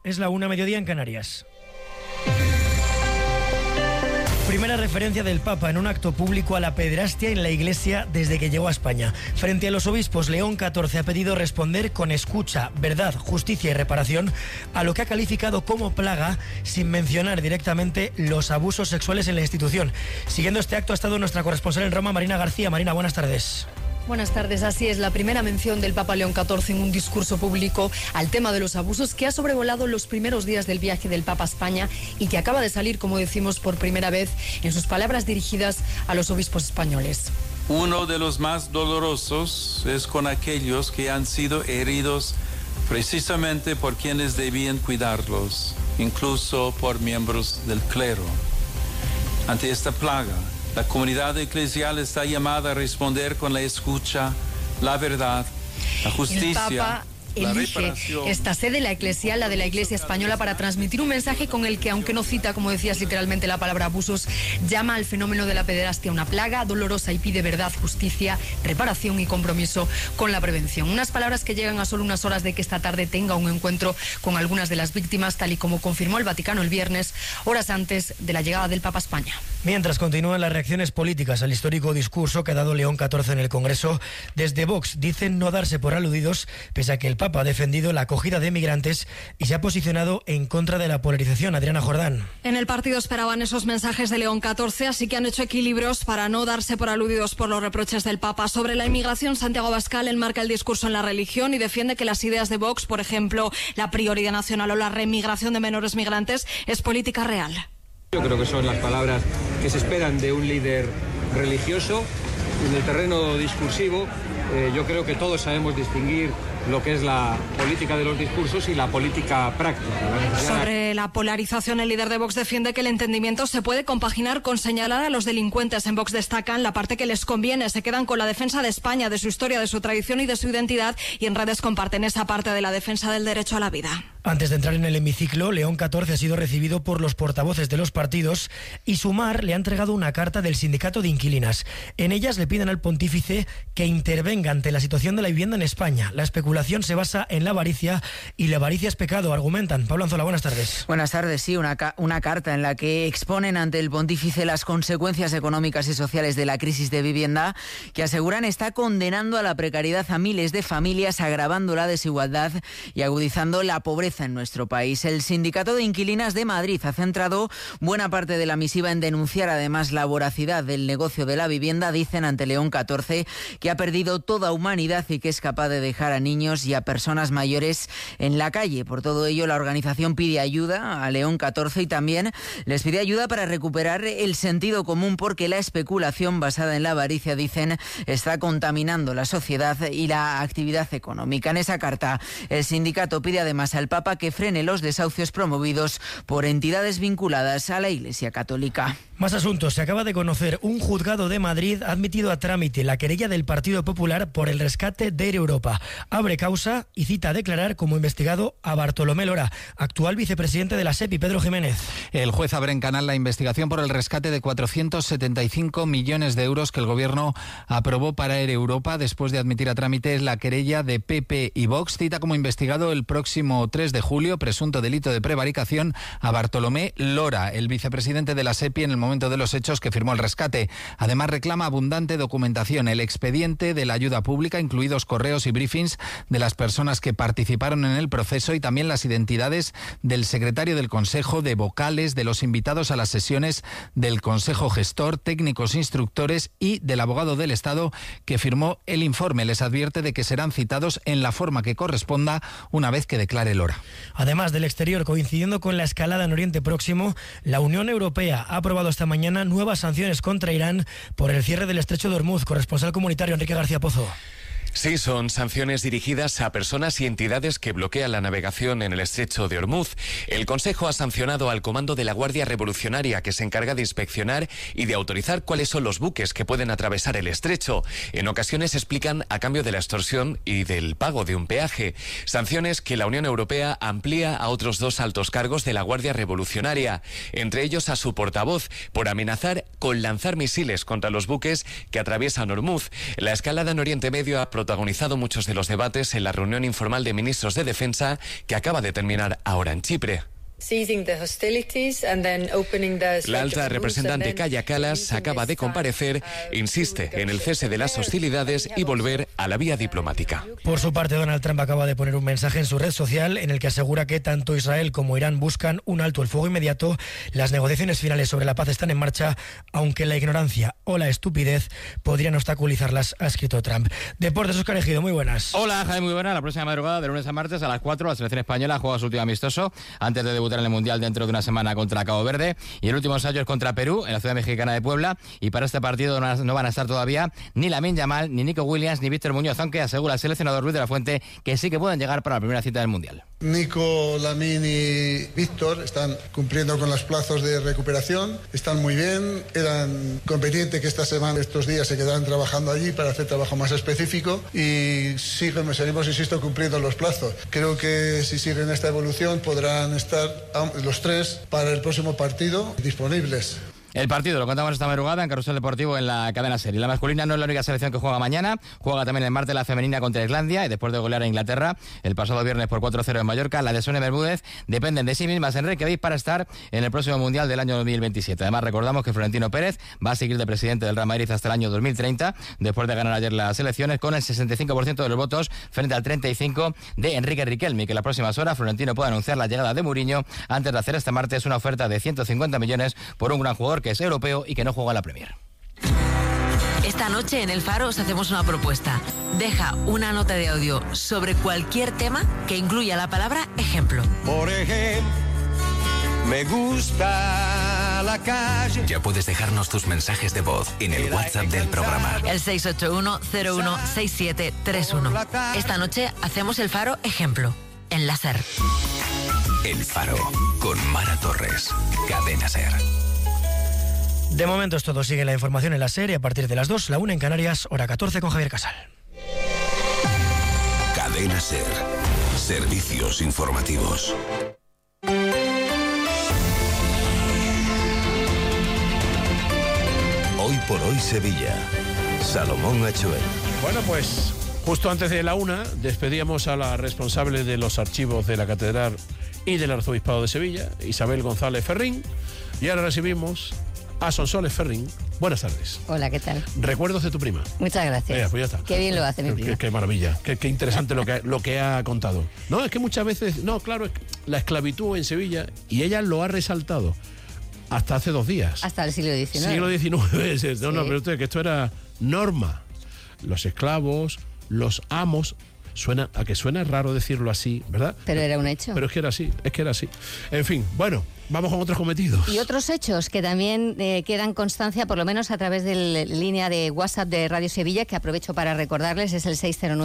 Es la 1:00, mediodía en Canarias. Primera referencia del Papa en un acto público a la pederastia en la Iglesia desde que llegó a España. Frente a los obispos, León XIV ha pedido responder con escucha, verdad, justicia y reparación a lo que ha calificado como plaga, sin mencionar directamente los abusos sexuales en la institución. Siguiendo este acto ha estado nuestra corresponsal en Roma, Marina García. Marina, buenas tardes. Buenas tardes, así es, la primera mención del Papa León XIV en un discurso público al tema de los abusos que ha sobrevolado los primeros días del viaje del Papa a España y que acaba de salir, como decimos, por primera vez en sus palabras dirigidas a los obispos españoles. Uno de los más dolorosos es con aquellos que han sido heridos precisamente por quienes debían cuidarlos, incluso por miembros del clero. Ante esta plaga, la comunidad eclesial está llamada a responder con la escucha, la verdad, la justicia. Elige esta sede, la eclesial, la de la Iglesia Española, para transmitir un mensaje con el que, aunque no cita, como decías, literalmente la palabra abusos, llama al fenómeno de la pederastia una plaga dolorosa y pide verdad, justicia, reparación y compromiso con la prevención. Unas palabras que llegan a solo unas horas de que esta tarde tenga un encuentro con algunas de las víctimas, tal y como confirmó el Vaticano el viernes, horas antes de la llegada del Papa a España. Mientras continúan las reacciones políticas al histórico discurso que ha dado León XIV en el Congreso, desde Vox dicen no darse por aludidos, pese a que el Papa ha defendido la acogida de migrantes y se ha posicionado en contra de la polarización. Adriana Jordán. En el partido esperaban esos mensajes de León XIV, así que han hecho equilibrios para no darse por aludidos por los reproches del Papa. Sobre la inmigración, Santiago Abascal enmarca el discurso en la religión y defiende que las ideas de Vox, por ejemplo, la prioridad nacional o la remigración de menores migrantes, es política real. Yo creo que son las palabras que se esperan de un líder religioso. En el terreno discursivo, yo creo que todos sabemos distinguir lo que es la política de los discursos y la política práctica. Sobre la polarización, el líder de Vox defiende que el entendimiento se puede compaginar con señalar a los delincuentes. En Vox destacan la parte que les conviene, se quedan con la defensa de España, de su historia, de su tradición y de su identidad, y en redes comparten esa parte de la defensa del derecho a la vida. Antes de entrar en el hemiciclo, León XIV ha sido recibido por los portavoces de los partidos y Sumar le ha entregado una carta del sindicato de inquilinas. En ellas le piden al pontífice que intervenga ante la situación de la vivienda en España. La especulación se basa en la avaricia y la avaricia es pecado, argumentan. Pablo Anzola, buenas tardes. Buenas tardes, sí, una carta en la que exponen ante el pontífice las consecuencias económicas y sociales de la crisis de vivienda, que aseguran está condenando a la precariedad a miles de familias, agravando la desigualdad y agudizando la pobreza en nuestro país. El Sindicato de Inquilinas de Madrid ha centrado buena parte de la misiva en denunciar además la voracidad del negocio de la vivienda. Dicen ante León XIV que ha perdido toda humanidad y que es capaz de dejar a niños y a personas mayores en la calle. Por todo ello, la organización pide ayuda a León XIV y también les pide ayuda para recuperar el sentido común, porque la especulación basada en la avaricia, dicen, está contaminando la sociedad y la actividad económica. En esa carta, el sindicato pide además al Papa que frene los desahucios promovidos por entidades vinculadas a la Iglesia Católica. Más asuntos. Se acaba de conocer, un juzgado de Madrid ha admitido a trámite la querella del Partido Popular por el rescate de Air Europa. Abre causa y cita a declarar como investigado a Bartolomé Lora, actual vicepresidente de la SEPI. Pedro Jiménez. El juez abre en canal la investigación por el rescate de 475 millones de euros que el Gobierno aprobó para Air Europa después de admitir a trámite la querella de PP y Vox. Cita como investigado el próximo 3 de julio, presunto delito de prevaricación, a Bartolomé Lora, el vicepresidente de la SEPI en el momento de los hechos que firmó el rescate. Además reclama abundante documentación, el expediente de la ayuda pública, incluidos correos y briefings de las personas que participaron en el proceso y también las identidades del secretario del Consejo, de vocales, de los invitados a las sesiones del Consejo Gestor, técnicos instructores y del abogado del Estado que firmó el informe. Les advierte de que serán citados en la forma que corresponda una vez que declare Lora. Además del exterior, coincidiendo con la escalada en Oriente Próximo, la Unión Europea ha aprobado esta mañana nuevas sanciones contra Irán por el cierre del estrecho de Hormuz. Corresponsal comunitario Enrique García Pozo. Sí, son sanciones dirigidas a personas y entidades que bloquean la navegación en el estrecho de Hormuz. El Consejo ha sancionado al Comando de la Guardia Revolucionaria, que se encarga de inspeccionar y de autorizar cuáles son los buques que pueden atravesar el estrecho. En ocasiones explican a cambio de la extorsión y del pago de un peaje. Sanciones que la Unión Europea amplía a otros 2 altos cargos de la Guardia Revolucionaria, entre ellos a su portavoz, por amenazar con lanzar misiles contra los buques que atraviesan Hormuz. La escalada en Oriente Medio ha producido protagonizado muchos de los debates en la reunión informal de ministros de Defensa que acaba de terminar ahora en Chipre. La alta representante Kaja Kallas acaba de comparecer, insiste en el cese de las hostilidades y volver a la vía diplomática. Por su parte, Donald Trump acaba de poner un mensaje en su red social en el que asegura que tanto Israel como Irán buscan un alto el fuego inmediato. Las negociaciones finales sobre la paz están en marcha, aunque la ignorancia o la estupidez podrían obstaculizarlas, ha escrito Trump. Deportes, Óscar Ejido, muy buenas. Hola, Jaime, muy buenas. La próxima madrugada, de lunes a martes a las 4, la selección española juega su último amistoso antes de debutar en el Mundial dentro de una semana contra Cabo Verde, y el último ensayo es contra Perú en la ciudad mexicana de Puebla, y para este partido no van a estar todavía ni Lamine Yamal, ni Nico Williams, ni Víctor Muñoz, aunque asegura el seleccionador Luis de la Fuente que sí que pueden llegar para la primera cita del Mundial. Nico, Lamine y Víctor están cumpliendo con los plazos de recuperación, están muy bien, eran conveniente que estos días se quedaran trabajando allí para hacer trabajo más específico, y seguimos, insisto, cumpliendo los plazos. Creo que si siguen esta evolución podrán estar los tres para el próximo partido disponibles. El partido lo contamos esta madrugada en Carrusel Deportivo en la cadena SER. La masculina no es la única selección que juega mañana. Juega también el martes la femenina contra Islandia, y después de golear a Inglaterra el pasado viernes por 4-0 en Mallorca, la de Sonia Bermúdez dependen de sí mismas en Reykjavik para estar en el próximo Mundial del año 2027. Además, recordamos que Florentino Pérez va a seguir de presidente del Real Madrid hasta el año 2030, después de ganar ayer las elecciones con el 65% de los votos frente al 35% de Enrique Riquelme, que en las próximas horas Florentino puede anunciar la llegada de Mourinho antes de hacer este martes una oferta de 150 millones por un gran jugador que es europeo y que no juega en la Premier. Esta noche en El Faro os hacemos una propuesta. Deja una nota de audio sobre cualquier tema que incluya la palabra ejemplo. Por ejemplo, me gusta la calle. Ya puedes dejarnos tus mensajes de voz en el WhatsApp del programa. El 681-016731. Esta noche hacemos El Faro ejemplo en la SER. El Faro con Mara Torres. Cadena SER. De momento es todo. Sigue la información en la SER y a partir de las 2, la 1 en Canarias, hora 14 con Javier Casal. Cadena SER. Servicios informativos. Hoy por hoy Sevilla. Salomón Achuel. Bueno, pues justo antes de la 1 despedíamos a la responsable de los archivos de la Catedral y del Arzobispado de Sevilla, Isabel González Ferrín, y ahora recibimos a Sonsoles Ferrín. Buenas tardes. Hola, ¿qué tal? Recuerdos de tu prima. Muchas gracias. Pues ya está. Qué bien lo hace mi prima. Qué maravilla, qué interesante lo que ha contado. No, es que muchas veces, claro, la esclavitud en Sevilla, y ella lo ha resaltado hasta hace 2 días. Hasta el siglo XIX. Siglo XIX. No, pero usted, que esto era norma. Los esclavos, los amos. Suena raro decirlo así, ¿verdad? Pero era un hecho. Pero es que era así. En fin, bueno, vamos con otros cometidos. Y otros hechos que también quedan constancia, por lo menos a través de la línea de WhatsApp de Radio Sevilla, que aprovecho para recordarles, es el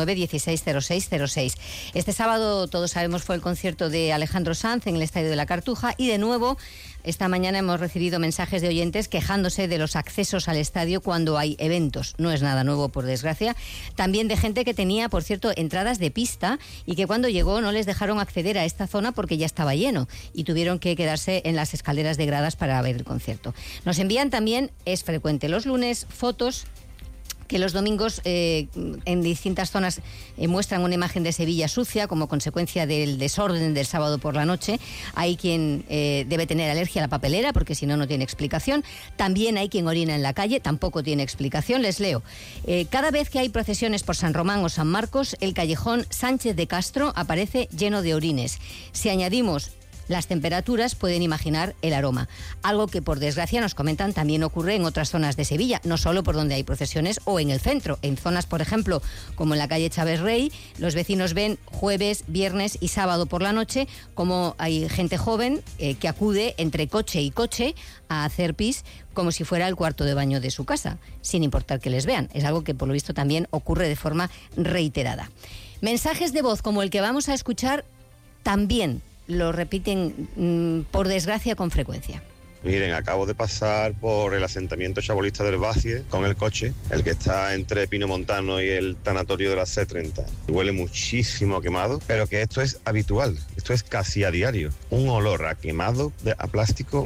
609-160606. Este sábado, todos sabemos, fue el concierto de Alejandro Sanz en el Estadio de la Cartuja, y de nuevo, esta mañana hemos recibido mensajes de oyentes quejándose de los accesos al estadio cuando hay eventos. No es nada nuevo, por desgracia. También de gente que tenía, por cierto, entradas de pista y que cuando llegó no les dejaron acceder a esta zona porque ya estaba lleno y tuvieron que quedarse en las escaleras de gradas para ver el concierto. Nos envían también, es frecuente los lunes, fotos que los domingos en distintas zonas muestran una imagen de Sevilla sucia como consecuencia del desorden del sábado por la noche. Hay quien debe tener alergia a la papelera porque si no, no tiene explicación. También hay quien orina en la calle, tampoco tiene explicación. Les leo. Cada vez que hay procesiones por San Román o San Marcos, el callejón Sánchez de Castro aparece lleno de orines. Si añadimos las temperaturas, pueden imaginar el aroma. Algo que, por desgracia, nos comentan, también ocurre en otras zonas de Sevilla, no solo por donde hay procesiones o en el centro. En zonas, por ejemplo, como en la calle Chávez Rey, los vecinos ven jueves, viernes y sábado por la noche como hay gente joven que acude entre coche y coche a hacer pis como si fuera el cuarto de baño de su casa, sin importar que les vean. Es algo que, por lo visto, también ocurre de forma reiterada. Mensajes de voz como el que vamos a escuchar también lo repiten, por desgracia, con frecuencia. Miren, acabo de pasar por el asentamiento chabolista del Bacie con el coche, el que está entre Pino Montano y el tanatorio de la C30. Huele muchísimo quemado, pero que esto es habitual, esto es casi a diario. Un olor a quemado, a plástico,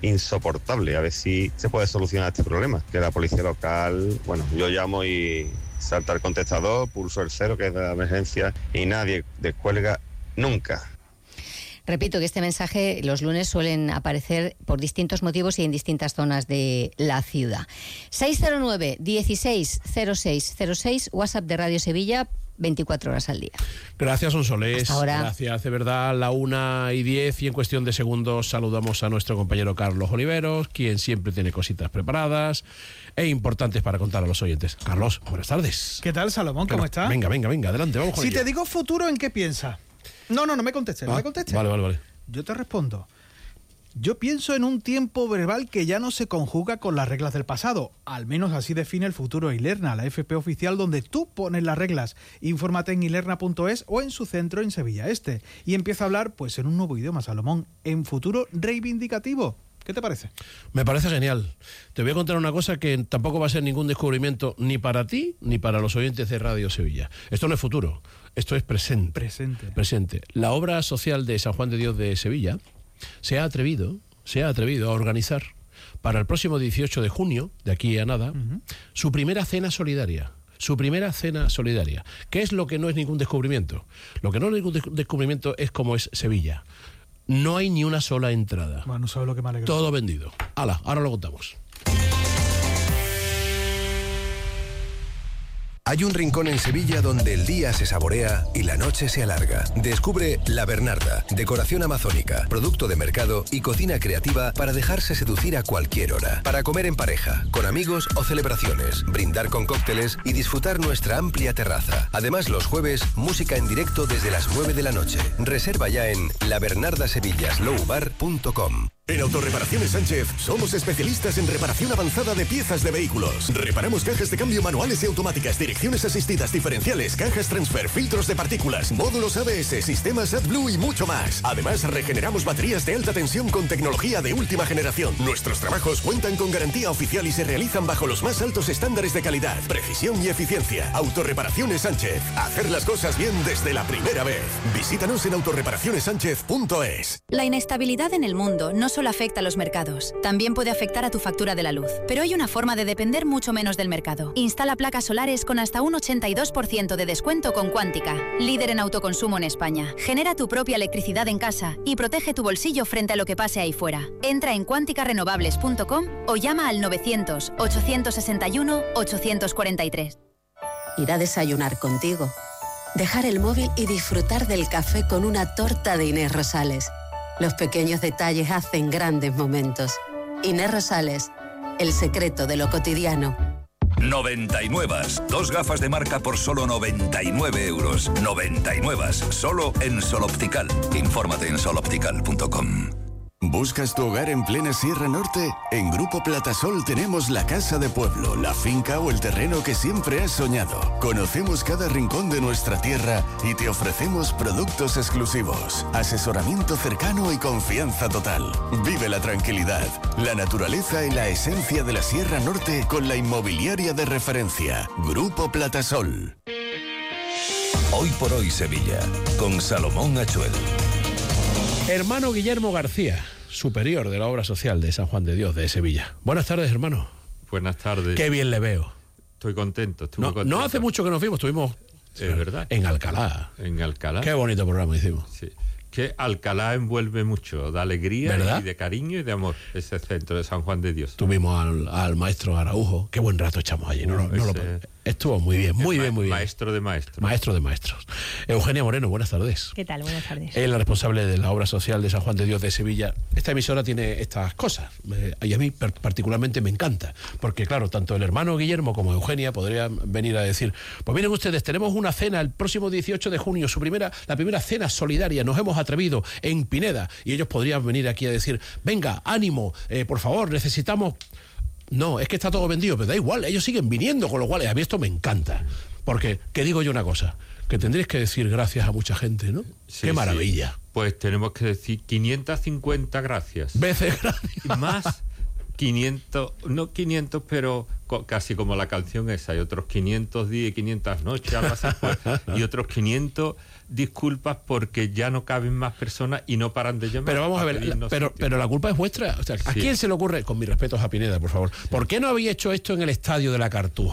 insoportable. A ver si se puede solucionar este problema. Que la policía local, bueno, yo llamo y salta el contestador, pulso el 0, que es de la emergencia, y nadie descuelga nunca. Repito que este mensaje los lunes suelen aparecer por distintos motivos y en distintas zonas de la ciudad. 609 160606, WhatsApp de Radio Sevilla, 24 horas al día. Gracias, Sonsoles. Hasta ahora. Gracias, de verdad. 1:10 y en cuestión de segundos saludamos a nuestro compañero Carlos Oliveros, quien siempre tiene cositas preparadas e importantes para contar a los oyentes. Carlos, buenas tardes. ¿Qué tal, Salomón? ¿Cómo estás? Venga, adelante, vamos con Si ello. te digo futuro, ¿en qué piensas? No me contestes, no me contestes. Vale. Yo te respondo. Yo pienso en un tiempo verbal que ya no se conjuga con las reglas del pasado. Al menos así define el futuro Ilerna, la FP oficial donde tú pones las reglas. Infórmate en ilerna.es o en su centro en Sevilla Este. Y empieza a hablar pues en un nuevo idioma, Salomón, en futuro reivindicativo. ¿Qué te parece? Me parece genial. Te voy a contar una cosa que tampoco va a ser ningún descubrimiento ni para ti ni para los oyentes de Radio Sevilla. Esto no es futuro, esto es presente. Presente. La obra social de San Juan de Dios de Sevilla se ha atrevido a organizar para el próximo 18 de junio, de aquí a nada, su primera cena solidaria. ¿Qué es lo que no es ningún descubrimiento? Lo que no es ningún descubrimiento es cómo es Sevilla. No hay ni una sola entrada. Bueno, ¿sabes lo que me alegra? Todo vendido. Ahora lo contamos. Hay un rincón en Sevilla donde el día se saborea y la noche se alarga. Descubre La Bernarda, decoración amazónica, producto de mercado y cocina creativa para dejarse seducir a cualquier hora. Para comer en pareja, con amigos o celebraciones, brindar con cócteles y disfrutar nuestra amplia terraza. Además, los jueves, música en directo desde las 9 de la noche. Reserva ya en labernardasevillaslowbar.com. En Autorreparaciones Sánchez somos especialistas en reparación avanzada de piezas de vehículos. Reparamos cajas de cambio manuales y automáticas, direcciones asistidas, diferenciales, cajas transfer, filtros de partículas, módulos ABS, sistemas AdBlue y mucho más. Además, regeneramos baterías de alta tensión con tecnología de última generación. Nuestros trabajos cuentan con garantía oficial y se realizan bajo los más altos estándares de calidad, precisión y eficiencia. Autorreparaciones Sánchez. Hacer las cosas bien desde la primera vez. Visítanos en autorreparacionessánchez.es. La inestabilidad en el mundo no solo afecta a los mercados, también puede afectar a tu factura de la luz. Pero hay una forma de depender mucho menos del mercado. Instala placas solares con hasta un 82% de descuento con Quántica, líder en autoconsumo en España. Genera tu propia electricidad en casa y protege tu bolsillo frente a lo que pase ahí fuera. Entra en quanticarenovables.com o llama al 900-861-843. Ir a desayunar contigo, dejar el móvil y disfrutar del café con una torta de Inés Rosales. Los pequeños detalles hacen grandes momentos. Inés Rosales, el secreto de lo cotidiano. 99. Dos gafas de marca por solo 99 euros. 99. Solo en Sol Optical. Infórmate en soloptical.com. ¿Buscas tu hogar en plena Sierra Norte? En Grupo Platasol tenemos la casa de pueblo, la finca o el terreno que siempre has soñado. Conocemos cada rincón de nuestra tierra y te ofrecemos productos exclusivos, asesoramiento cercano y confianza total. Vive la tranquilidad, la naturaleza y la esencia de la Sierra Norte con la inmobiliaria de referencia, Grupo Platasol. Hoy por hoy Sevilla, con Salomón Achuel. Hermano Guillermo García, superior de la obra social de San Juan de Dios de Sevilla. Buenas tardes, hermano. Buenas tardes. Qué bien le veo. Estoy contento. No hace mucho que nos vimos, estuvimos es verdad. En Alcalá. En Alcalá. Qué bonito programa hicimos. Sí. Que Alcalá envuelve mucho de alegría, ¿verdad? Y de cariño y de amor, ese centro de San Juan de Dios. Tuvimos al maestro Araujo, qué buen rato echamos allí. Estuvo muy bien, muy bien. Maestro de maestros. Maestro de maestros. Eugenia Moreno, buenas tardes. ¿Qué tal? Buenas tardes. Es la responsable de la obra social de San Juan de Dios de Sevilla. Esta emisora tiene estas cosas y a mí particularmente me encanta, porque claro, tanto el hermano Guillermo como Eugenia podrían venir a decir, pues miren ustedes, tenemos una cena el próximo 18 de junio, la primera cena solidaria, nos hemos atrevido en Pineda, y ellos podrían venir aquí a decir, venga, ánimo, por favor, necesitamos... No, es que está todo vendido, pero da igual, ellos siguen viniendo, con lo cual a mí esto me encanta. Porque, que digo yo una cosa, que tendréis que decir gracias a mucha gente, ¿no? Sí, ¡qué maravilla! Sí. Pues tenemos que decir 550 gracias. Veces gracias. Más 500, no 500, pero casi como la canción esa, hay otros 500 días y 500 noches, algo así, pues, y otros 500 disculpas porque ya no caben más personas y no paran de llamar. Pero vamos a ver, pero la culpa es vuestra. O sea, ¿a quién se le ocurre? Con mis respetos a Pineda, por favor. ¿Por qué no habéis hecho esto en el estadio de la Cartuja?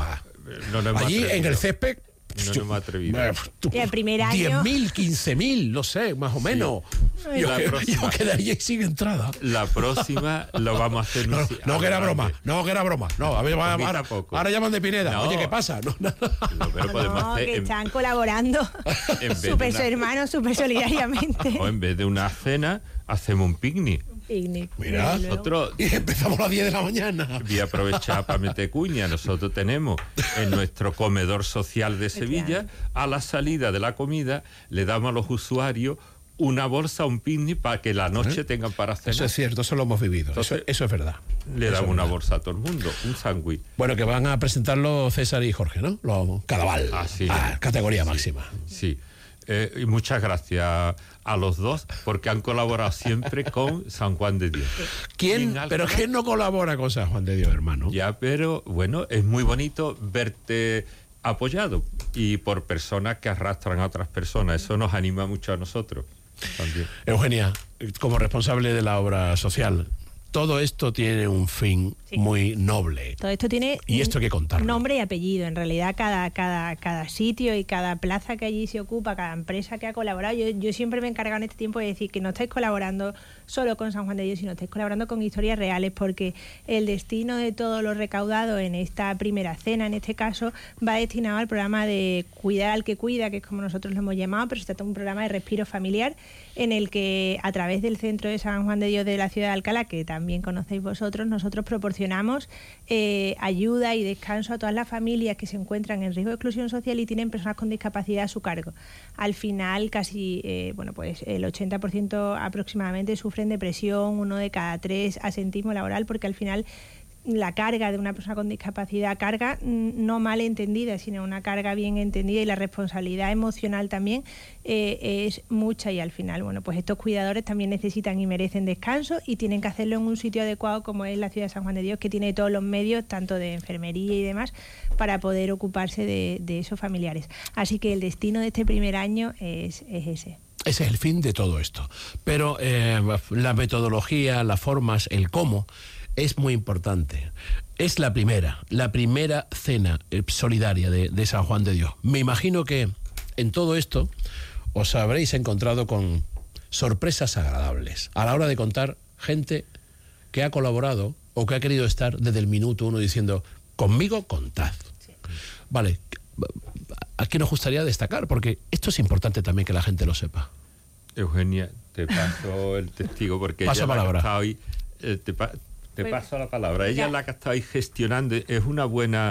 no nos hemos Allí atrevido. en el césped... No nos hemos atrevido. Y el primer año... 10.000, 15.000, no sé, más o menos. Sí. Yo quedaría sin entrada. La próxima lo vamos a hacer... No, que era broma. No, a ver, ahora llaman de Pineda. No. Oye, ¿qué pasa? Pero podemos hacer que están colaborando súper hermanos, súper solidariamente. O en vez de una cena, hacemos un picnic. Mira, y empezamos a las 10 de la mañana. Voy a aprovechar para meter cuña. Nosotros tenemos en nuestro comedor social de Sevilla, a la salida de la comida, le damos a los usuarios una bolsa, un picnic, para que la noche tengan para cenar. Eso es cierto, eso lo hemos vivido. Entonces, eso es verdad. Le damos una bolsa a todo el mundo, un sándwich. Bueno, que van a presentarlo César y Jorge, ¿no? Cadaval. Categoría máxima. Sí. Y muchas gracias a los dos, porque han colaborado siempre con San Juan de Dios. ¿Quién no colabora con San Juan de Dios, hermano? Ya, pero bueno, es muy bonito verte apoyado y por personas que arrastran a otras personas. Eso nos anima mucho a nosotros también. Eugenia, como responsable de la obra social, todo esto tiene un fin muy noble. Todo esto tiene y esto hay que contarlo. Nombre y apellido. En realidad, cada sitio y cada plaza que allí se ocupa, cada empresa que ha colaborado, yo siempre me he encargado en este tiempo de decir que no estáis colaborando solo con San Juan de Dios, sino estáis colaborando con historias reales, porque el destino de todo lo recaudado en esta primera cena, en este caso, va destinado al programa de Cuidar al que cuida, que es como nosotros lo hemos llamado, pero se trata de un programa de respiro familiar en el que, a través del Centro de San Juan de Dios de la ciudad de Alcalá, que también conocéis vosotros, nosotros proporcionamos ayuda y descanso a todas las familias que se encuentran en riesgo de exclusión social y tienen personas con discapacidad a su cargo. Al final, casi el 80% aproximadamente sufren depresión, 1 de cada 3 asentismo laboral, porque al final la carga de una persona con discapacidad, carga no mal entendida, sino una carga bien entendida, y la responsabilidad emocional también es mucha, y al final, pues estos cuidadores también necesitan y merecen descanso, y tienen que hacerlo en un sitio adecuado como es la ciudad de San Juan de Dios, que tiene todos los medios, tanto de enfermería y demás, para poder ocuparse de esos familiares. Así que el destino de este primer año es ese. Ese es el fin de todo esto. Pero la metodología, las formas, el cómo, es muy importante. Es la primera cena solidaria de San Juan de Dios. Me imagino que en todo esto os habréis encontrado con sorpresas agradables a la hora de contar gente que ha colaborado o que ha querido estar desde el minuto 1 diciendo, conmigo contad. Sí. Vale, ¿a qué nos gustaría destacar? Porque esto es importante también que la gente lo sepa. Eugenia, te paso el testigo, porque Pasa ella palabra. Está hoy, te paso la palabra. Ella es la que está ahí gestionando, es una buena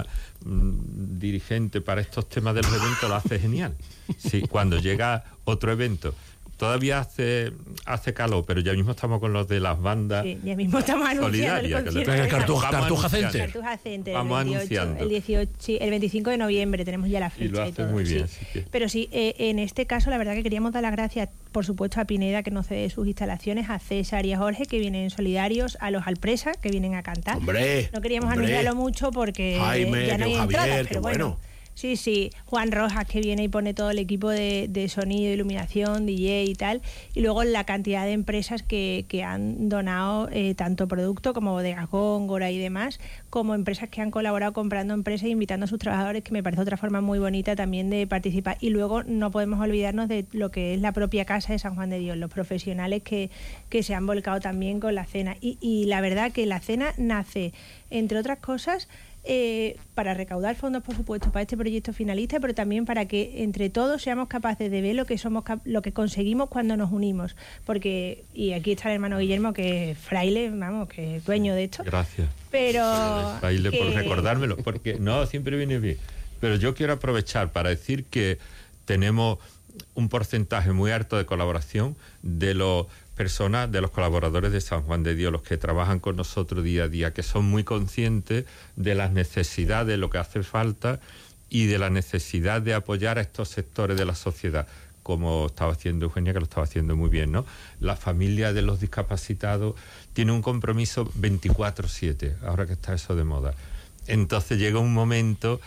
dirigente para estos temas de los eventos, lo hace genial. Sí, cuando llega otro evento, todavía hace calor, pero ya mismo estamos con los de las bandas. Sí, ya mismo estamos anunciando el concierto. Cartuja Center. Cartuja Center, vamos el 28, anunciando. El 18, sí, el 25 de noviembre tenemos ya la fecha. Y lo hace todo, muy bien. Sí. Que... Pero sí, en este caso la verdad que queríamos dar las gracias, por supuesto, a Pineda, que nos cede sus instalaciones, a César y a Jorge, que vienen solidarios, a los Alpresa, que vienen a cantar. No queríamos anunciarlo mucho porque Jaime, ya no hay Javier, entradas, pero bueno. Sí, Juan Rojas, que viene y pone todo el equipo de sonido, iluminación, DJ y tal, y luego la cantidad de empresas que han donado tanto producto como Bodegas Góngora y demás, como empresas que han colaborado comprando empresas e invitando a sus trabajadores, que me parece otra forma muy bonita también de participar. Y luego no podemos olvidarnos de lo que es la propia Casa de San Juan de Dios, los profesionales que se han volcado también con la cena. Y la verdad que la cena nace, entre otras cosas, para recaudar fondos, por supuesto, para este proyecto finalista, pero también para que entre todos seamos capaces de ver lo que conseguimos cuando nos unimos. Porque, y aquí está el hermano Guillermo, que es fraile, que es dueño de esto. Gracias. Pero fraile por recordármelo, porque no, siempre viene bien. Pero yo quiero aprovechar para decir que tenemos un porcentaje muy alto de colaboración de los personas, de los colaboradores de San Juan de Dios, los que trabajan con nosotros día a día, que son muy conscientes de las necesidades, de lo que hace falta y de la necesidad de apoyar a estos sectores de la sociedad, como estaba haciendo Eugenia, que lo estaba haciendo muy bien, ¿no? La familia de los discapacitados tiene un compromiso 24/7, ahora que está eso de moda. Entonces llega un momento...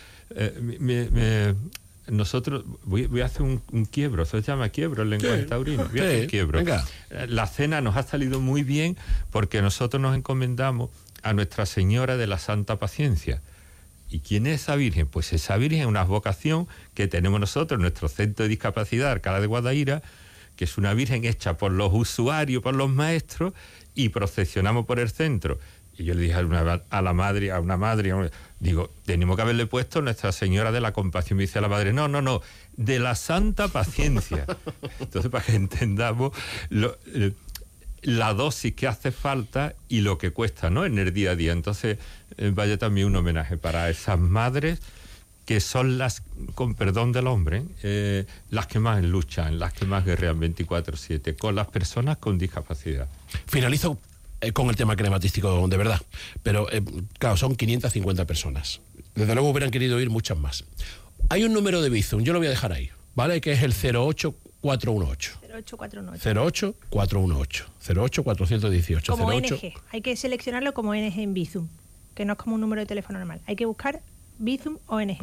Nosotros, voy a hacer un quiebro, eso se llama quiebro en lenguaje taurino. Voy a hacer un quiebro. Venga. La cena nos ha salido muy bien porque nosotros nos encomendamos a Nuestra Señora de la Santa Paciencia. ¿Y quién es esa Virgen? Pues esa Virgen es una vocación que tenemos nosotros en nuestro centro de discapacidad, Alcalá de Guadaira, que es una Virgen hecha por los usuarios, por los maestros, y procesionamos por el centro. Y yo le dije a una madre, digo, tenemos que haberle puesto Nuestra Señora de la Compasión. Me dice la madre, no, de la Santa Paciencia. Entonces, para que entendamos la dosis que hace falta y lo que cuesta, ¿no?, en el día a día. Entonces, vaya también un homenaje para esas madres que son las, con perdón del hombre, las que más luchan, las que más guerrean 24/7 con las personas con discapacidad. Finalizo con el tema crematístico de verdad, pero claro, son 550 personas. Desde luego hubieran querido ir muchas más. Hay un número de Bizum, yo lo voy a dejar ahí, ¿vale? Que es el 08418. 08418. 08418. Como ONG, hay que seleccionarlo como ONG en Bizum, que no es como un número de teléfono normal. Hay que buscar Bizum ONG.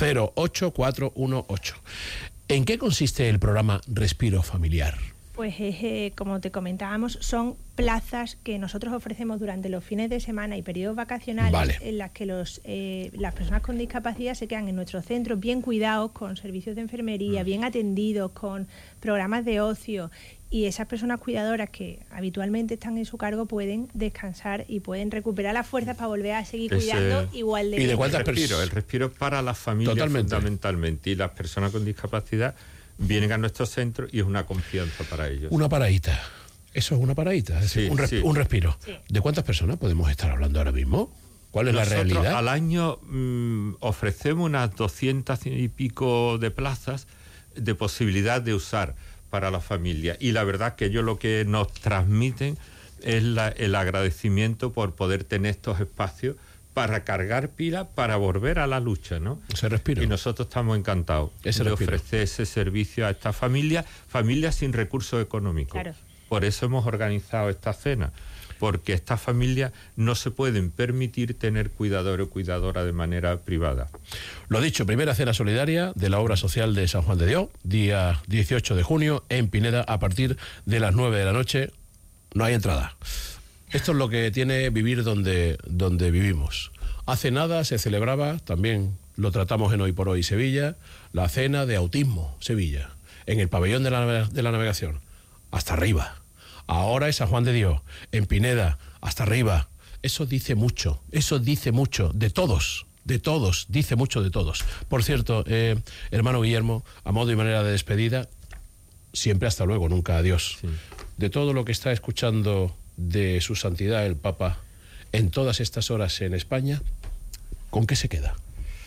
08418. ¿En qué consiste el programa Respiro Familiar? Pues como te comentábamos, son plazas que nosotros ofrecemos durante los fines de semana y periodos vacacionales, en las que las personas con discapacidad se quedan en nuestros centros bien cuidados, con servicios de enfermería, bien atendidos, con programas de ocio, y esas personas cuidadoras que habitualmente están en su cargo pueden descansar y pueden recuperar las fuerzas para volver a seguir cuidando igual de bien. ¿Y de cuántas personas? El respiro es para las familias fundamentalmente, y las personas con discapacidad vienen a nuestro centro y es una confianza para ellos. Una paradita. Eso es una paradita, es decir, un respiro. Sí. ¿De cuántas personas podemos estar hablando ahora mismo? ¿Cuál es la realidad? Al año ofrecemos unas 200 y pico de plazas de posibilidad de usar para la familia. Y la verdad que ellos lo que nos transmiten es el agradecimiento por poder tener estos espacios para cargar pilas, para volver a la lucha, ¿no? Ese respiro. Y nosotros estamos encantados de ofrecer ese servicio a estas familias sin recursos económicos. Claro. Por eso hemos organizado esta cena, porque estas familias no se pueden permitir tener cuidador o cuidadora de manera privada. Lo dicho, primera cena solidaria de la obra social de San Juan de Dios, día 18 de junio, en Pineda, a partir de las 9 de la noche. No hay entrada. Esto es lo que tiene vivir donde vivimos. Hace nada se celebraba, también lo tratamos en Hoy por Hoy Sevilla, la cena de autismo Sevilla, en el pabellón de la navegación, hasta arriba. Ahora es San Juan de Dios, en Pineda, hasta arriba. Eso dice mucho de todos, dice mucho de todos. Por cierto, hermano Guillermo, a modo y manera de despedida, siempre hasta luego, nunca adiós. Sí. De todo lo que está escuchando de su santidad el Papa en todas estas horas en España, ¿con qué se queda?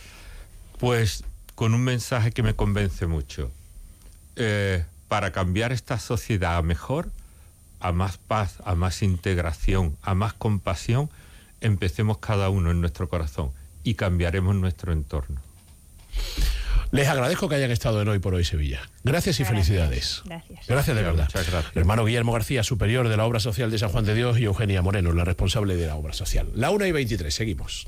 Pues con un mensaje que me convence mucho. Para cambiar esta sociedad a mejor, a más paz, a más integración, a más compasión, empecemos cada uno en nuestro corazón y cambiaremos nuestro entorno. Les agradezco que hayan estado en Hoy por Hoy Sevilla. Gracias y felicidades. Gracias de verdad. Muchas gracias. Hermano Guillermo García, superior de la Obra Social de San Juan de Dios, y Eugenia Moreno, la responsable de la Obra Social. La 1:23, seguimos.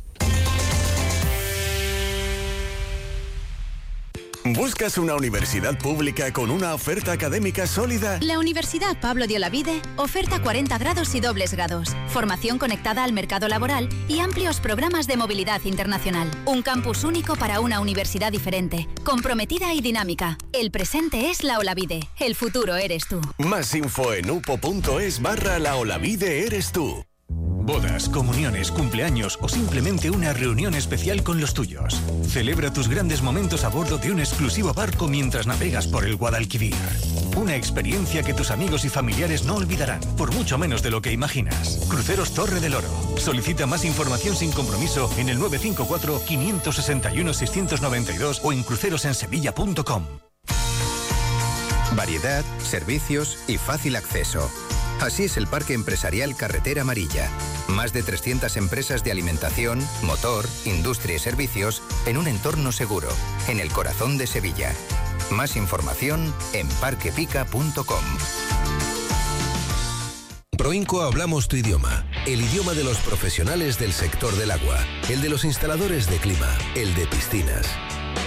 ¿Buscas una universidad pública con una oferta académica sólida? La Universidad Pablo de Olavide oferta 40 grados y dobles grados, formación conectada al mercado laboral y amplios programas de movilidad internacional. Un campus único para una universidad diferente, comprometida y dinámica. El presente es la Olavide, el futuro eres tú. Más info en upo.es/La Olavide eres tú. Bodas, comuniones, cumpleaños o simplemente una reunión especial con los tuyos. Celebra tus grandes momentos a bordo de un exclusivo barco mientras navegas por el Guadalquivir. Una experiencia que tus amigos y familiares no olvidarán, por mucho menos de lo que imaginas. Cruceros Torre del Oro. Solicita más información sin compromiso en el 954-561-692 o en crucerosensevilla.com. Variedad, servicios y fácil acceso. Así es el Parque Empresarial Carretera Amarilla. Más de 300 empresas de alimentación, motor, industria y servicios en un entorno seguro, en el corazón de Sevilla. Más información en parquepica.com. Proinco hablamos tu idioma, el idioma de los profesionales del sector del agua, el de los instaladores de clima, el de piscinas.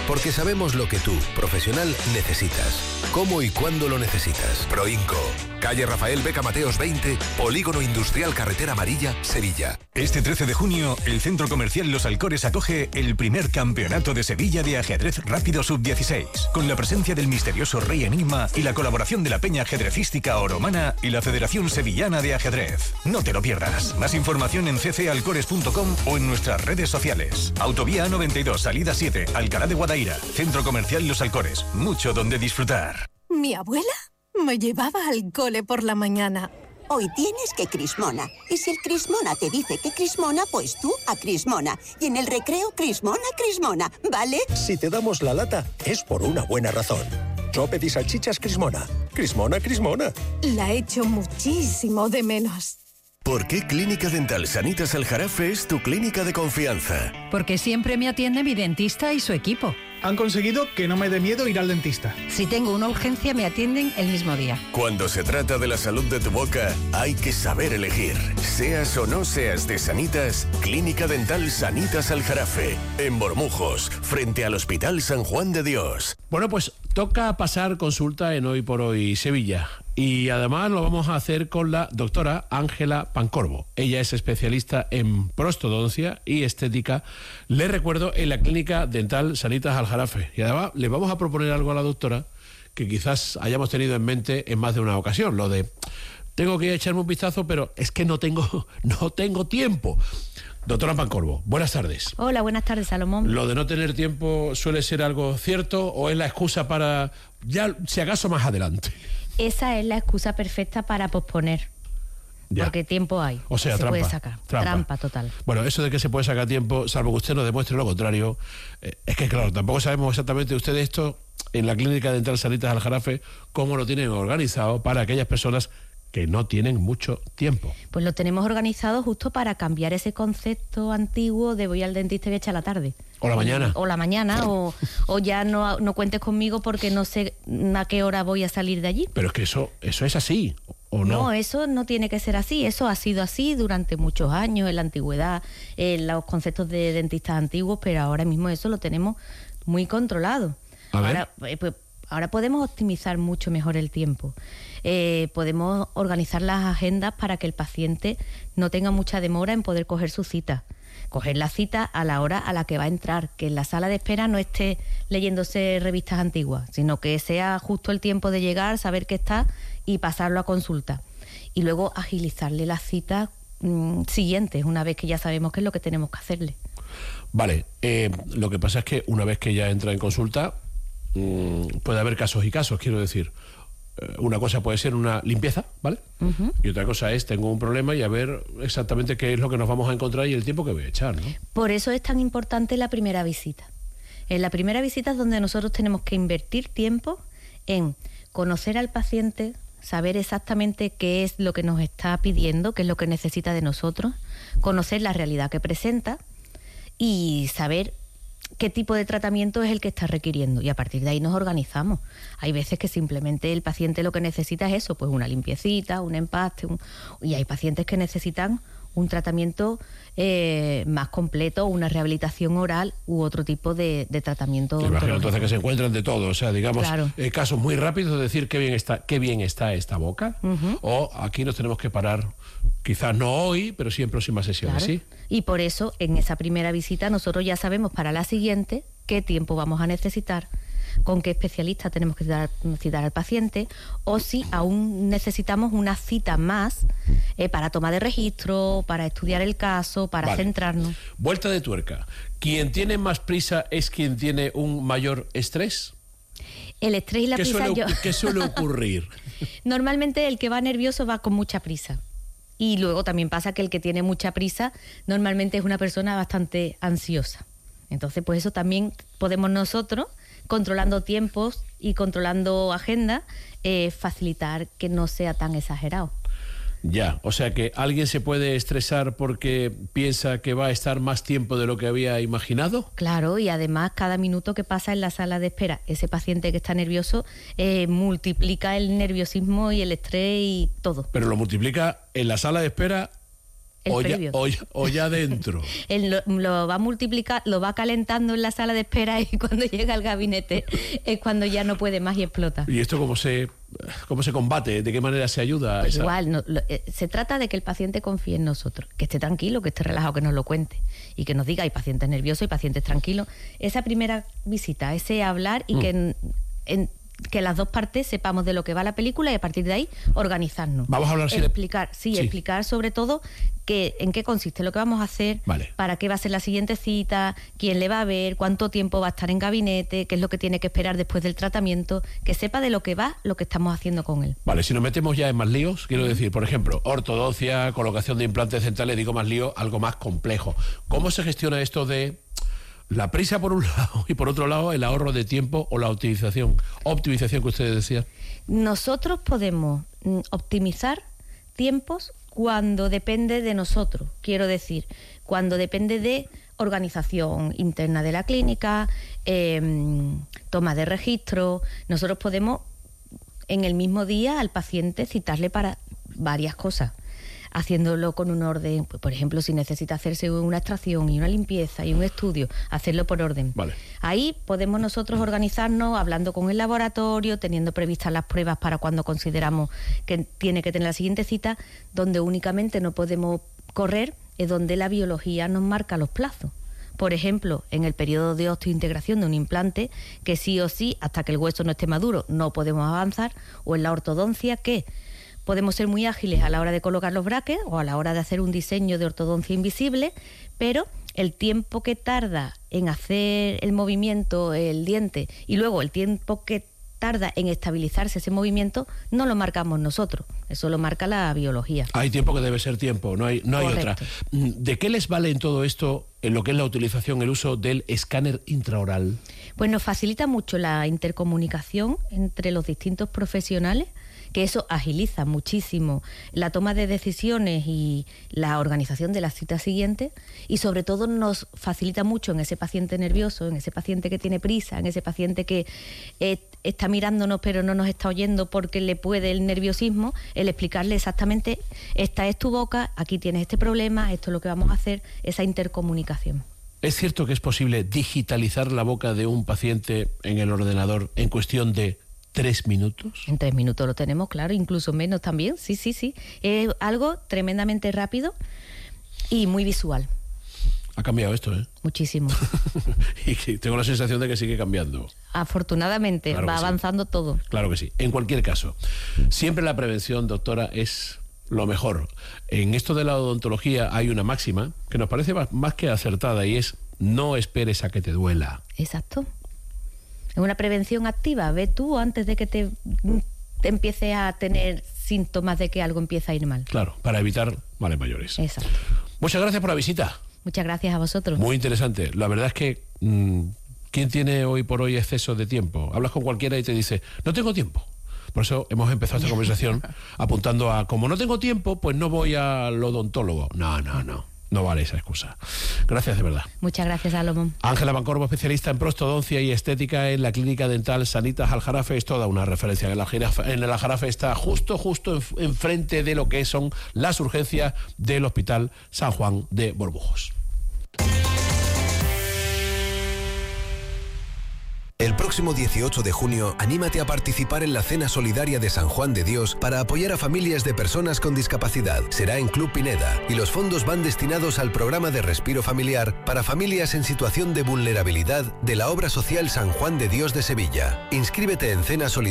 Porque sabemos lo que tú, profesional, necesitas. Cómo y cuándo lo necesitas. Proinco. Calle Rafael Beca Mateos 20, Polígono Industrial Carretera Amarilla, Sevilla. Este 13 de junio, el Centro Comercial Los Alcores acoge el primer campeonato de Sevilla de ajedrez rápido sub-16, con la presencia del misterioso Rey Enigma y la colaboración de la Peña Ajedrecística Oromana y la Federación Sevillana de Ajedrez. No te lo pierdas. Más información en ccalcores.com o en nuestras redes sociales. Autovía A92, salida 7, Alcalá de Guadaira. Centro Comercial Los Alcores. Mucho donde disfrutar. Mi abuela me llevaba al cole por la mañana. Hoy tienes que Crismona. Y si el Crismona te dice que Crismona, pues tú a Crismona. Y en el recreo, Crismona, Crismona, ¿vale? Si te damos la lata, es por una buena razón. Yo pedí salchichas Crismona. Crismona, Crismona. La echo muchísimo de menos. ¿Por qué Clínica Dental Sanitas Aljarafe es tu clínica de confianza? Porque siempre me atiende mi dentista y su equipo. Han conseguido que no me dé miedo ir al dentista. Si tengo una urgencia, me atienden el mismo día. Cuando se trata de la salud de tu boca, hay que saber elegir. Seas o no seas de Sanitas, Clínica Dental Sanitas Aljarafe, en Bormujos, frente al Hospital San Juan de Dios. Bueno, pues toca pasar consulta en Hoy por Hoy Sevilla. Y además lo vamos a hacer con la doctora Ángela Pancorbo. Ella es especialista en prostodoncia y estética, le recuerdo, en la Clínica Dental Sanitas Aljarafe. Y además le vamos a proponer algo a la doctora que quizás hayamos tenido en mente en más de una ocasión. Lo de, tengo que echarme un vistazo, pero es que no tengo tiempo. Doctora Pancorbo, buenas tardes. Hola, buenas tardes, Salomón. ¿Lo de no tener tiempo suele ser algo cierto o es la excusa para, ya si acaso más adelante? Esa es la excusa perfecta para posponer. Ya. Porque tiempo hay. O sea, se trampa. Puede sacar. Trampa total. Bueno, eso de que se puede sacar tiempo, salvo que usted nos demuestre lo contrario, es que claro, tampoco sabemos exactamente ustedes esto en la Clínica Dental Sanitas Aljarafe, cómo lo tienen organizado para aquellas personas que no tienen mucho tiempo. Pues lo tenemos organizado justo para cambiar ese concepto antiguo de voy al dentista que echa la tarde. O la mañana. O la mañana, o ya no cuentes conmigo porque no sé a qué hora voy a salir de allí. Pero es que eso es así, ¿o no? No, eso no tiene que ser así. Eso ha sido así durante muchos años, en la antigüedad, en los conceptos de dentistas antiguos, pero ahora mismo eso lo tenemos muy controlado. A ver. Ahora podemos optimizar mucho mejor el tiempo. Podemos organizar las agendas para que el paciente no tenga mucha demora en poder coger su cita. Coger la cita a la hora a la que va a entrar, que en la sala de espera no esté leyéndose revistas antiguas, sino que sea justo el tiempo de llegar, saber que está y pasarlo a consulta. Y luego agilizarle las citas siguientes, una vez que ya sabemos qué es lo que tenemos que hacerle. Vale, lo que pasa es que una vez que ya entra en consulta, puede haber casos y casos, quiero decir. Una cosa puede ser una limpieza, ¿vale? Uh-huh. Y otra cosa es, tengo un problema y a ver exactamente qué es lo que nos vamos a encontrar y el tiempo que voy a echar, ¿no? Por eso es tan importante la primera visita. En la primera visita es donde nosotros tenemos que invertir tiempo en conocer al paciente, saber exactamente qué es lo que nos está pidiendo, qué es lo que necesita de nosotros, conocer la realidad que presenta y saber qué tipo de tratamiento es el que está requiriendo, y a partir de ahí nos organizamos. Hay veces que simplemente el paciente lo que necesita es eso, pues una limpiecita, un empaste, y hay pacientes que necesitan un tratamiento más completo, una rehabilitación oral u otro tipo de tratamiento. Imagino entonces que se encuentran de todo, o sea, digamos, claro. Casos muy rápidos de decir qué bien está esta boca, uh-huh. O aquí nos tenemos que parar, quizás no hoy, pero sí en próximas sesiones, claro. ¿Sí? Y por eso, en esa primera visita, nosotros ya sabemos para la siguiente qué tiempo vamos a necesitar, con qué especialista tenemos que citar al paciente, o si aún necesitamos una cita más para toma de registro, para estudiar el caso, para centrarnos. Vuelta de tuerca. ¿Quien tiene más prisa es quien tiene un mayor estrés? El estrés y la prisa... ¿Qué suele ocurrir? Normalmente el que va nervioso va con mucha prisa. Y luego también pasa que el que tiene mucha prisa normalmente es una persona bastante ansiosa. Entonces, pues eso también podemos nosotros, controlando tiempos y controlando agenda, facilitar que no sea tan exagerado. Ya, o sea que alguien se puede estresar porque piensa que va a estar más tiempo de lo que había imaginado. Claro, y además cada minuto que pasa en la sala de espera, ese paciente que está nervioso multiplica el nerviosismo y el estrés y todo. Pero lo multiplica en la sala de espera previo. O ya dentro. Él lo va a multiplicar, lo va calentando en la sala de espera y cuando llega al gabinete es cuando ya no puede más y explota. ¿Y esto cómo se combate? ¿De qué manera se ayuda? Pues igual, se trata de que el paciente confíe en nosotros, que esté tranquilo, que esté relajado, que nos lo cuente y que nos diga, hay pacientes nerviosos y pacientes tranquilos. Esa primera visita, ese hablar y que las dos partes sepamos de lo que va la película y a partir de ahí organizarnos. Vamos a hablar explicar sobre todo en qué consiste lo que vamos a hacer, para qué va a ser la siguiente cita, quién le va a ver, cuánto tiempo va a estar en gabinete, qué es lo que tiene que esperar después del tratamiento, que sepa de lo que va, lo que estamos haciendo con él. Vale, si nos metemos ya en más líos, quiero decir, por ejemplo, ortodoncia, colocación de implantes dentales, digo más lío, algo más complejo. ¿Cómo se gestiona esto de la prisa por un lado y por otro lado el ahorro de tiempo o la optimización que ustedes decían? Nosotros podemos optimizar tiempos cuando depende de nosotros. Quiero decir, cuando depende de organización interna de la clínica, toma de registro. Nosotros podemos en el mismo día al paciente citarle para varias cosas, haciéndolo con un orden. Por ejemplo, si necesita hacerse una extracción y una limpieza y un estudio, hacerlo por orden. Vale. Ahí podemos nosotros organizarnos, hablando con el laboratorio, teniendo previstas las pruebas para cuando consideramos que tiene que tener la siguiente cita. Donde únicamente no podemos correr es donde la biología nos marca los plazos. Por ejemplo, en el periodo de osteointegración de un implante, que sí o sí, hasta que el hueso no esté maduro, no podemos avanzar, o en la ortodoncia, que podemos ser muy ágiles a la hora de colocar los brackets o a la hora de hacer un diseño de ortodoncia invisible, pero el tiempo que tarda en hacer el movimiento, el diente, y luego el tiempo que tarda en estabilizarse ese movimiento, no lo marcamos nosotros, eso lo marca la biología. Hay tiempo que debe ser tiempo, no hay otra. ¿De qué les vale en todo esto, en lo que es la utilización, el uso del escáner intraoral? Pues nos facilita mucho la intercomunicación entre los distintos profesionales, que eso agiliza muchísimo la toma de decisiones y la organización de las citas siguientes, y sobre todo nos facilita mucho en ese paciente nervioso, en ese paciente que tiene prisa, en ese paciente que está mirándonos pero no nos está oyendo porque le puede el nerviosismo, el explicarle exactamente, esta es tu boca, aquí tienes este problema, esto es lo que vamos a hacer, esa intercomunicación. ¿Es cierto que es posible digitalizar la boca de un paciente en el ordenador en cuestión de 3 minutos? En 3 minutos lo tenemos, claro, incluso menos también, sí. Es algo tremendamente rápido y muy visual. Ha cambiado esto, ¿eh? Muchísimo. Y tengo la sensación de que sigue cambiando. Afortunadamente, claro, va avanzando todo. Claro que sí. En cualquier caso, siempre la prevención, doctora, es lo mejor. En esto de la odontología hay una máxima que nos parece más que acertada, y es: no esperes a que te duela. Exacto. Es una prevención activa. Ve tú antes de que te empieces a tener síntomas de que algo empieza a ir mal. Claro, para evitar males mayores. Exacto. Muchas gracias por la visita. Muchas gracias a vosotros. Muy interesante. La verdad es que ¿quién tiene hoy por hoy exceso de tiempo? Hablas con cualquiera y te dice, no tengo tiempo. Por eso hemos empezado esta conversación apuntando a, como no tengo tiempo, pues no voy al odontólogo. No vale esa excusa. Gracias, de verdad. Muchas gracias, Salomón. Ángela Bancorbo, especialista en prostodoncia y estética en la Clínica Dental Sanitas Aljarafe, es toda una referencia. En el Aljarafe está justo enfrente de lo que son las urgencias del Hospital San Juan de Borbujos. El próximo 18 de junio, anímate a participar en la Cena Solidaria de San Juan de Dios para apoyar a familias de personas con discapacidad. Será en Club Pineda y los fondos van destinados al programa de respiro familiar para familias en situación de vulnerabilidad de la obra social San Juan de Dios de Sevilla. Inscríbete en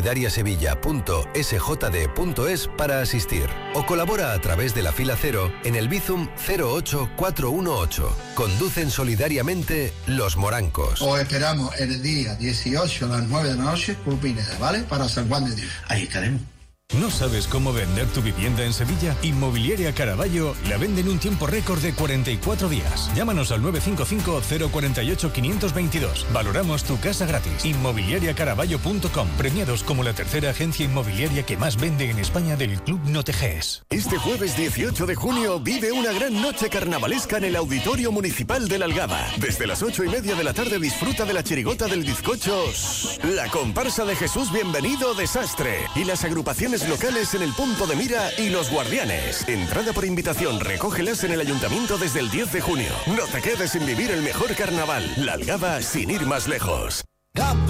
cenasolidariasevilla.sjd.es para asistir o colabora a través de la fila 0 en el Bizum 08418. Conducen solidariamente Los Morancos. Os esperamos el día 18 a las 9 de la noche, Club Pineda, ¿vale? Para San Juan de Dios. Ahí estaremos. ¿No sabes cómo vender tu vivienda en Sevilla? Inmobiliaria Caraballo la vende en un tiempo récord de 44 días. Llámanos al 955-048-522. Valoramos tu casa gratis. Inmobiliariacaraballo.com. Premiados como la tercera agencia inmobiliaria que más vende en España del Club Noteges. Este jueves 18 de junio vive una gran noche carnavalesca en el Auditorio Municipal de la Algaba. Desde las 8:30 de la tarde disfruta de la chirigota del bizcocho, la comparsa de Jesús Bienvenido Desastre y las agrupaciones Celebraciones locales en el Punto de Mira y Los Guardianes. Entrada por invitación, recógelas en el Ayuntamiento desde el 10 de junio. No te quedes sin vivir el mejor carnaval. La Algaba sin ir más lejos.